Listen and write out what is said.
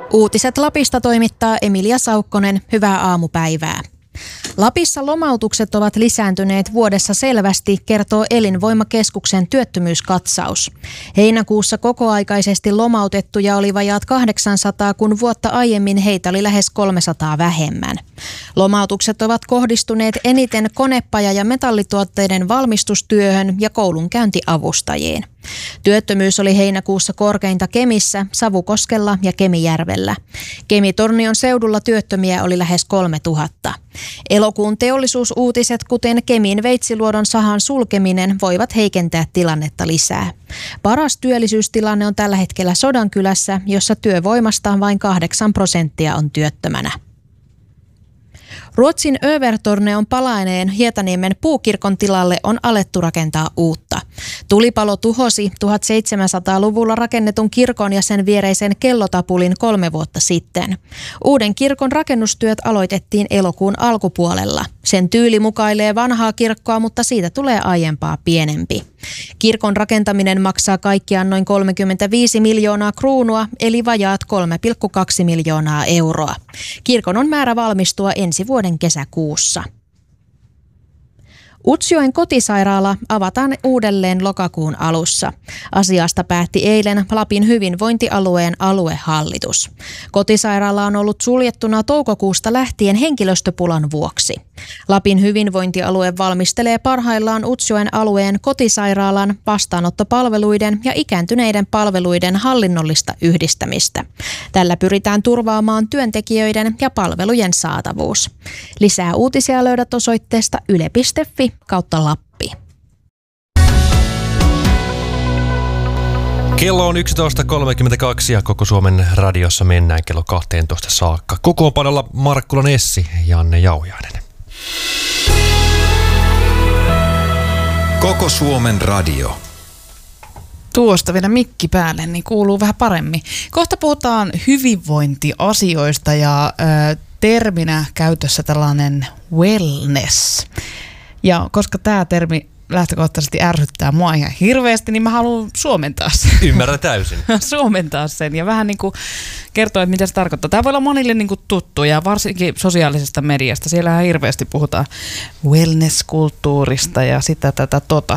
Uutiset Lapista toimittaa Emilia Saukkonen. Hyvää aamupäivää. Lapissa lomautukset ovat lisääntyneet vuodessa selvästi, kertoo Elinvoimakeskuksen työttömyyskatsaus. Heinäkuussa kokoaikaisesti lomautettuja oli vajaat 800, kun vuotta aiemmin heitä oli lähes 300 vähemmän. Lomautukset ovat kohdistuneet eniten konepaja- ja metallituotteiden valmistustyöhön ja koulunkäyntiavustajiin. Työttömyys oli heinäkuussa korkeinta Kemissä, Savukoskella ja Kemijärvellä. Kemi-Tornion seudulla työttömiä oli lähes 3000. Elokuun teollisuusuutiset, kuten Kemin Veitsiluodon sahan sulkeminen, voivat heikentää tilannetta lisää. Paras työllisyystilanne on tällä hetkellä Sodankylässä, jossa työvoimasta vain 8% on työttömänä. Ruotsin Övertorneon palaineen Hietaniemen puukirkon tilalle on alettu rakentaa uutta. Tulipalo tuhosi 1700-luvulla rakennetun kirkon ja sen viereisen kellotapulin 3 vuotta sitten. Uuden kirkon rakennustyöt aloitettiin elokuun alkupuolella. Sen tyyli mukailee vanhaa kirkkoa, mutta siitä tulee aiempaa pienempi. Kirkon rakentaminen maksaa kaikkiaan noin 35 miljoonaa kruunua, eli vajaat 3,2 miljoonaa euroa. Kirkon on määrä valmistua ensi vuoden kesäkuussa. Utsjoen kotisairaala avataan uudelleen lokakuun alussa. Asiasta päätti eilen Lapin hyvinvointialueen aluehallitus. Kotisairaala on ollut suljettuna toukokuusta lähtien henkilöstöpulan vuoksi. Lapin hyvinvointialue valmistelee parhaillaan Utsjoen alueen kotisairaalan, vastaanottopalveluiden ja ikääntyneiden palveluiden hallinnollista yhdistämistä. Tällä pyritään turvaamaan työntekijöiden ja palvelujen saatavuus. Lisää uutisia löydät osoitteesta yle.fi/Lappi. Kello on 11.32 ja koko Suomen radiossa mennään kello 12 saakka. Kokoonpanolla Markkulan Essi ja Janne Jauhiainen. Koko Suomen radio. Tuosta vielä mikki päälle, niin kuuluu vähän paremmin. Kohta puhutaan hyvinvointiasioista ja terminä käytössä tällainen wellness. Ja koska tämä termi lähtökohtaisesti ärsyttää mua ihan hirveästi, niin mä haluan suomentaa sen. Ymmärrän täysin. Suomentaa sen ja vähän niin kuin kertoa, että mitä se tarkoittaa. Tämä voi olla monille niin kuin tuttu ja varsinkin sosiaalisesta mediasta. Siellä hirveästi puhutaan wellness-kulttuurista ja sitä, tätä, tota.